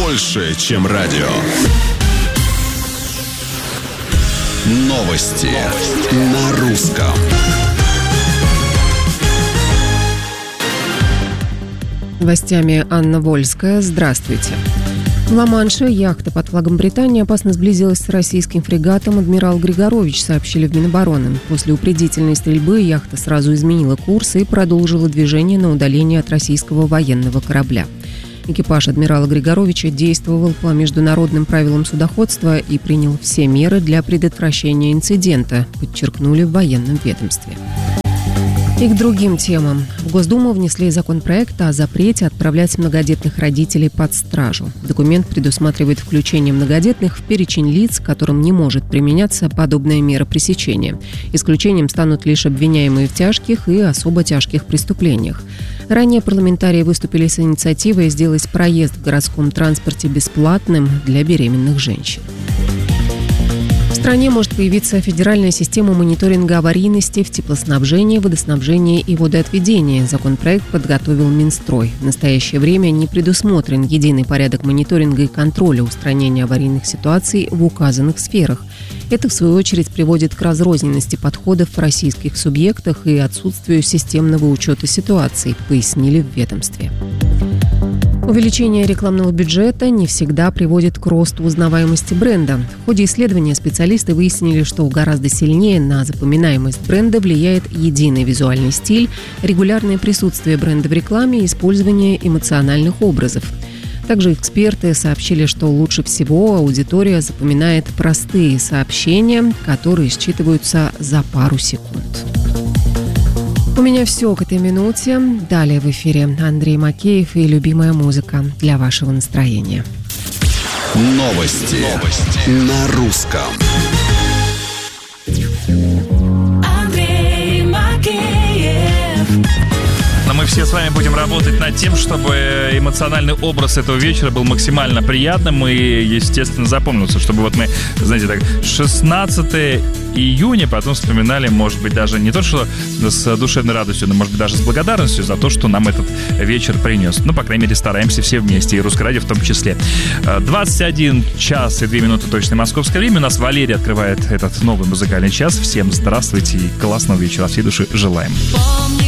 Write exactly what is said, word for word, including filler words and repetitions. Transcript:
больше, чем радио. Новости, Новости. На русском. Новостями Анна Вольская. Здравствуйте. В Ла-Манше яхта под флагом Британии опасно сблизилась с российским фрегатом «Адмирал Григорович», сообщили в Минобороны. После упредительной стрельбы яхта сразу изменила курс и продолжила движение на удаление от российского военного корабля. Экипаж «Адмирала Григоровича» действовал по международным правилам судоходства и принял все меры для предотвращения инцидента, подчеркнули в военном ведомстве. И к другим темам. В Госдуму внесли законопроект о запрете отправлять многодетных родителей под стражу. Документ предусматривает включение многодетных в перечень лиц, которым не может применяться подобная мера пресечения. Исключением станут лишь обвиняемые в тяжких и особо тяжких преступлениях. Ранее парламентарии выступили с инициативой сделать проезд в городском транспорте бесплатным для беременных женщин. В стране может появиться федеральная система мониторинга аварийности в теплоснабжении, водоснабжении и водоотведении. Законопроект подготовил Минстрой. В настоящее время не предусмотрен единый порядок мониторинга и контроля устранения аварийных ситуаций в указанных сферах. Это, в свою очередь, приводит к разрозненности подходов в российских субъектах и отсутствию системного учета ситуаций, пояснили в ведомстве. Увеличение рекламного бюджета не всегда приводит к росту узнаваемости бренда. В ходе исследования специалисты выяснили, что гораздо сильнее на запоминаемость бренда влияет единый визуальный стиль, регулярное присутствие бренда в рекламе и использование эмоциональных образов. Также эксперты сообщили, что лучше всего аудитория запоминает простые сообщения, которые считываются за пару секунд. У меня все к этой минуте. Далее в эфире Андрей Макеев и любимая музыка для вашего настроения. Новости, Новости. На русском. Андрей Макеев. Но мы все с вами будем работать над тем, чтобы эмоциональный образ этого вечера был максимально приятным и, естественно, запомнился. Чтобы вот мы, знаете, так, шестнадцатого июня потом вспоминали, может быть, даже не то, что с душевной радостью, но, может быть, даже с благодарностью за то, что нам этот вечер принес. Ну, по крайней мере, стараемся все вместе, и Русское радио в том числе. двадцать один час и две минуты точное московское время. У нас Валерий открывает этот новый музыкальный час. Всем здравствуйте и классного вечера. От всей души желаем.